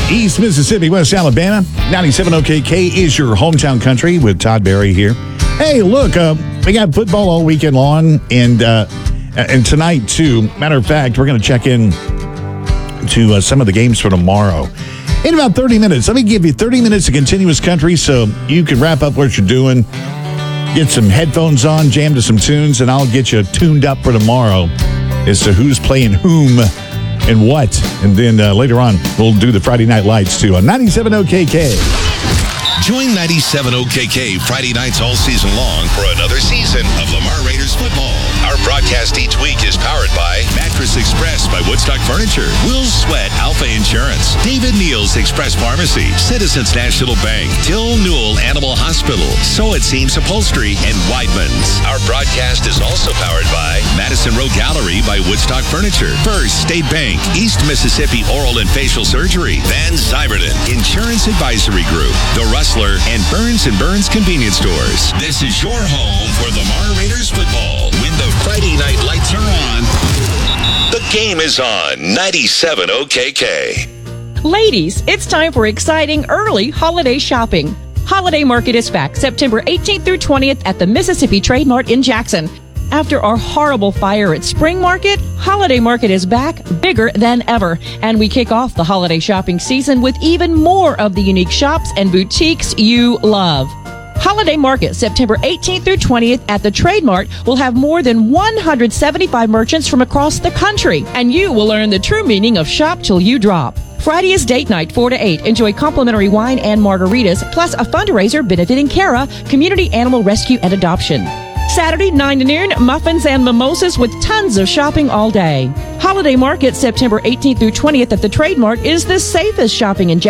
East Mississippi, West Alabama. 97 OKK is your hometown country with Todd Berry here. Hey, look, we got football all weekend long, and tonight, too. Matter of fact, we're going to check in to some of the games for tomorrow. In about 30 minutes, let me give you 30 minutes of continuous country so you can wrap up what you're doing, get some headphones on, jam to some tunes, and I'll get you tuned up for tomorrow as to who's playing whom and what. And then later on, we'll do the Friday Night Lights, too, on 97 OKK. Join 97 OKK Friday nights all season long for another season of Lamar Raiders football. Our broadcast each week is powered by Mattress Express by Woodstock Furniture, Will Sweat Alpha Insurance, David Neal's Express Pharmacy, Citizens National Bank, Till Newell Animal Hospital, So It Seems Upholstery, and Weidman's. Our broadcast is also powered by Madison Road Gallery by Woodstock Furniture, First State Bank, East Mississippi Oral and Facial Surgery, Van Zyberden Insurance Advisory Group, The Rustler, and Burns & Burns Convenience Stores. This is your home for Lamar Raiders football. When the Friday night lights are on, the game is on 97 OKK. Ladies, it's time for exciting early holiday shopping. Holiday Market is back September 18th through 20th at the Mississippi Trade Mart in Jackson. After our horrible fire at Spring Market, Holiday Market is back, bigger than ever. And we kick off the holiday shopping season with even more of the unique shops and boutiques you love. Holiday Market, September 18th through 20th at the Trade Mart, will have more than 175 merchants from across the country. And you will learn the true meaning of shop till you drop. Friday is date night, 4 to 8. Enjoy complimentary wine and margaritas, plus a fundraiser benefiting CARA, Community Animal Rescue and Adoption. Saturday, 9 to noon, muffins and mimosas with tons of shopping all day. Holiday Market, September 18th through 20th at the Trade Mart is the safest shopping in Jackson.